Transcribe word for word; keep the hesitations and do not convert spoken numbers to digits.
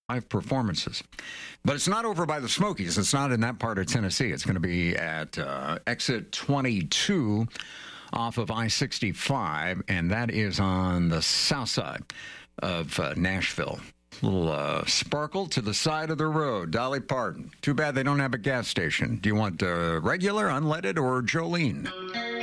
Live performances. But it's not over by the Smokies. It's not in that part of Tennessee. It's going to be at uh, exit twenty-two off of I sixty-five, and that is on the south side of uh, Nashville. Little uh, sparkle to the side of the road. Dolly Parton. Too bad they don't have a gas station. Do you want uh, regular, unleaded, or Jolene?